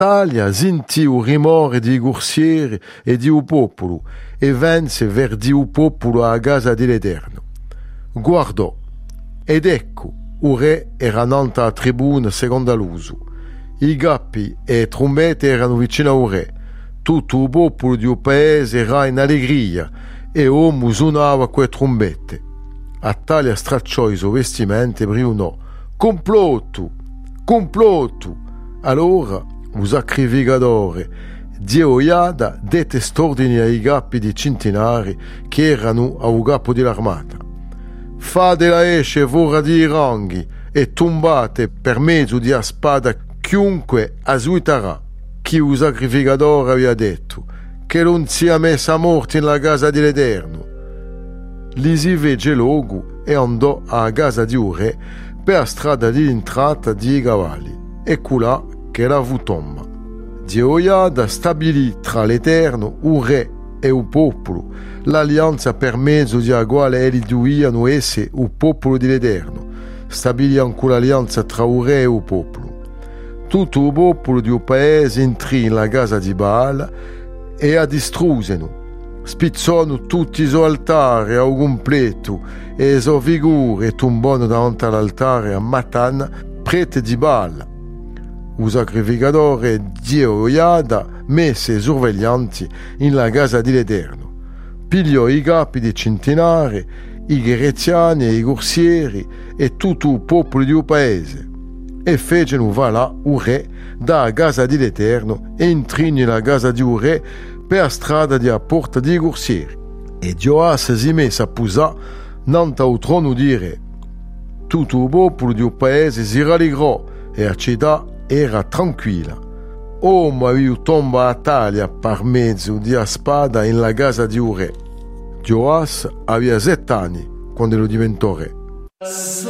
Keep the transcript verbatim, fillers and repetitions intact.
Italia sentì il rumore di corsieri e di un popolo e venne verso il popolo a casa dell'Eterno. Guardò ed ecco, il re era nanta a tribuna secondo l'uso. I gappi e i trombette erano vicino al re. Tutto il popolo del paese era in allegria e l'uomo suonava quelle trombette. Atalia stracciò i suoi vestimenti e brionò: complotto, complotto. Allora il sacrificatore di Oiada dette st'ordini ai capi di centinari che erano al capo dell'armata: fate la esce fuori di ranghi e tombate per mezzo di a spada chiunque asuiterà. Chi il sacrificatore aveva detto che non sia messa a morte nella casa dell'Eterno. Li si fece logo e andò alla casa di un re per la strada di entrata di cavalli. Ecco là che la fu tomba. Jehoiada stabilì tra l'Eterno, il re e il popolo l'alleanza per mezzo di la quale egli dovevano essere il popolo dell'Eterno. Stabilì anche l'alleanza tra il re e il popolo. Tutto il popolo del paese entrò nella casa di Baal e la distrussero. Spizzano tutti i suoi altari al completo e le sue figure tombano davanti all'altare a Matan, prete di Baal. Il sacrificatore Jehoiada mise i sorveglianti nella casa dell'Eterno. Pigliò i capi dei centinari, i ghereziani e i corsieri e tutto il popolo del paese e fecero va là il re dalla casa dell'Eterno e entrò nella casa di un re per la strada della porta dei corsieri. E Joas si mise a posare davanti al trono di re. Tutto il popolo del paese si rallegrò e la città era tranquilla. Oh, ma io tomba a Atalia per mezzo di a spada nella casa di un re. Joas aveva sette anni quando lo diventò re.